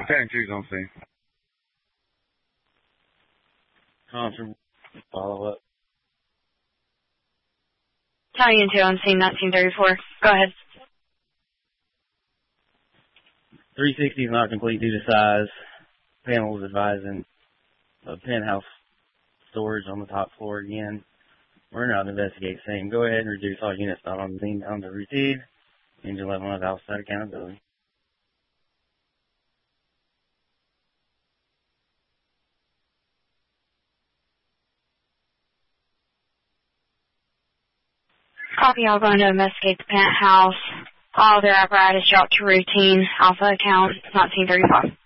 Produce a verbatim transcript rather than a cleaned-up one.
Pattern two's on scene. Concert follow up. Italian two on scene, nineteen thirty-four. Go ahead. three sixty is not complete due to size. Panels advising a penthouse storage on the top floor again. We're not investigate same. Go ahead and reduce all units not on the scene down to routine. Engine level of outside accountability. Copy, I'll go to investigate the penthouse. All their apparatus dropped to routine. Alpha account, nineteen thirty-five.